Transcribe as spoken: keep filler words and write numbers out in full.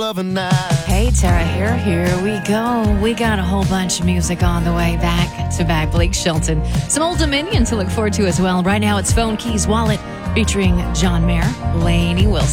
of a night. Hey, Tara here. Here we go. We got a whole bunch of music on the way back to back. Blake Shelton. Some Old Dominion to look forward to as well. Right now it's Phone Keys Wallet featuring John Mayer, Lainey Wilson.